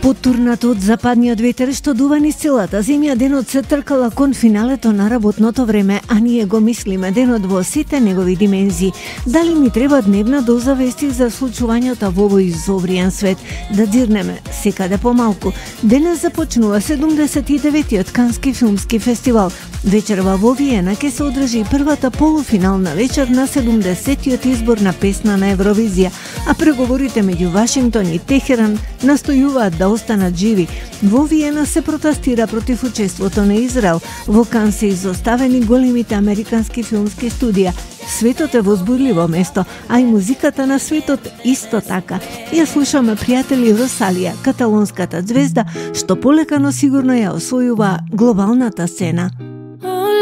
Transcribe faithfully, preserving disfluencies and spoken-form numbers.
Потурнато од западниот ветер што дува низ целата земја, денот се тркала кон финалето на работното време, а ние го мислиме денот во сите негови димензии. Дали ни треба дневна доза вести за случувањата во овој изовриен свет, да дзирнеме секаде помалку. Денес започнува седумдесет и деветиот Кански филмски фестивал. Вечерва во Виена ќе се одржи првата полуфинална вечер на седумдесетиот избор на песна на Евровизија, а преговорите меѓу Вашингтон и Техеран настојуваат да останат живи. Во Виена се протестира против учеството на Израел. Во Кан се изоставени големите американски филмски студија. Светот е возбудливо место, а и музиката на светот исто така. Ја слушаме пријатели Росалија, каталонската ѕвезда, што полека но сигурно ја освојува глобалната сцена.